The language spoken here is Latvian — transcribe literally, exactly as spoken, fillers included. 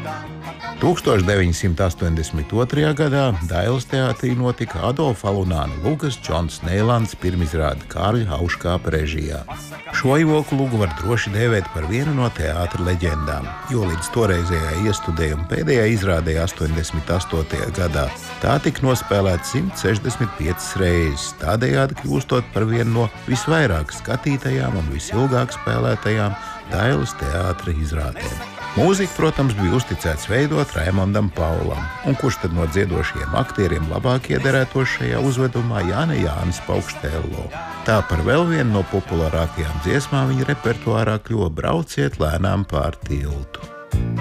tūkstoš deviņsimt astoņdesmit otrajā gadā Dailes teātrī notika Adolfa Alunāna Lugas Džons Neilands pirmizrāde Kārļa Auškāpa režijā. Šo joku Lugu var droši dēvēt par vienu no teātra leģendām, jo līdz toreizējai iestudējuma pēdējā izrādē astoņdesmit astotajā gadā tā tika nospēlēta simt sešdesmit piecas reizes, tādējādi kļūstot par vienu no visvairāk skatītajām un visilgāk spēlētajām Dailes teātra izrādēm. Mūziku, protams, bija uzticēts veidot Raimondam Paulam, un kurš tad no dziedošajiem aktieriem labāk iederētos šajā uzvedumā Jāne Jānis Paukštēlo. Tā par vēl vienu no populārākajām dziesmām viņa repertuārā kļuva Brauciet lēnām pār tiltu.